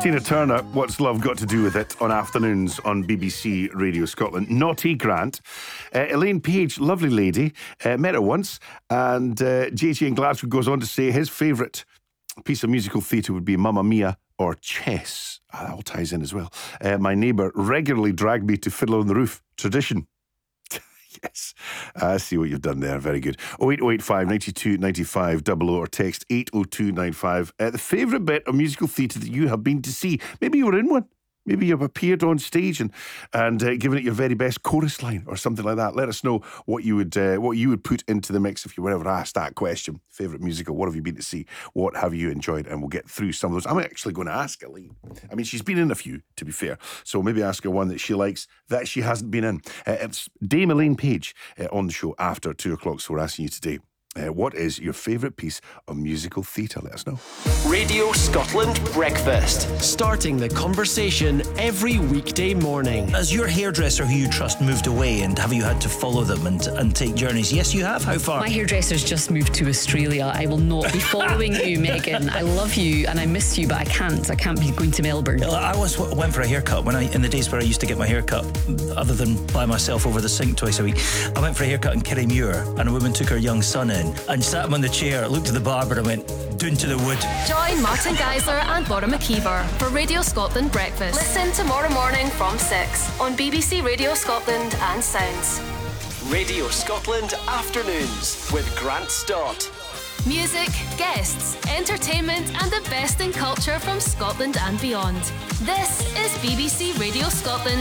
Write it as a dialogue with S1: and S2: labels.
S1: Tina Turner, What's Love Got to Do With It, on afternoons on BBC Radio Scotland. Naughty Grant. Elaine Page, lovely lady, met her once, and JJ in Glasgow goes on to say his favourite piece of musical theatre would be Mamma Mia or Chess. That all ties in as well. My neighbour regularly dragged me to Fiddler on the Roof. Tradition. Yes, I see what you've done there. Very good. 08085 92 95 00 or text 80295. The favourite bit of musical theatre that you have been to see. Maybe you were in one. Maybe you've appeared on stage and given it your very best chorus line or something like that. Let us know what you would put into the mix if you were ever asked that question. Favourite musical, what have you been to see? What have you enjoyed? And we'll get through some of those. I'm actually going to ask Elaine. I mean, she's been in a few, to be fair. So maybe ask her one that she likes that she hasn't been in. It's Dame Elaine Page on the show after 2 o'clock. So we're asking you today, what is your favourite piece of musical theatre? Let us know.
S2: Radio Scotland Breakfast.
S3: Starting the conversation every weekday morning.
S4: Has your hairdresser who you trust moved away, and have you had to follow them and take journeys? Yes, you have. How far?
S5: My hairdresser's just moved to Australia. I will not be following you, Megan. I love you and I miss you, but I can't. I can't be going to Melbourne.
S4: I once went for a haircut in the days where I used to get my haircut, other than by myself over the sink twice a week. I went for a haircut in Kirriemuir, and a woman took her young son in and sat him on the chair, looked at the barber and went, down to the wood.
S6: Join Martin Geisler and Laura McKeever for Radio Scotland Breakfast. Listen tomorrow morning from 6 on BBC Radio Scotland and Sounds.
S2: Radio Scotland Afternoons with Grant Stott.
S6: Music, guests, entertainment and the best in culture from Scotland and beyond. This is BBC Radio Scotland